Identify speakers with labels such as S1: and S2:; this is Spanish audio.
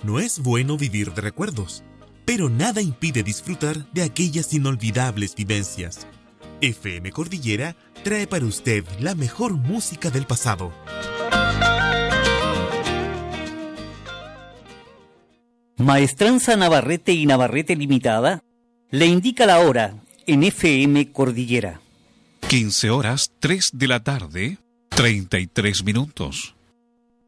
S1: No es bueno vivir de recuerdos, pero nada impide disfrutar de aquellas inolvidables vivencias. FM Cordillera trae para usted la mejor música del pasado.
S2: Maestranza Navarrete y Navarrete Limitada le indica la hora en FM Cordillera.
S3: 15 horas 3 de la tarde, 33 minutos.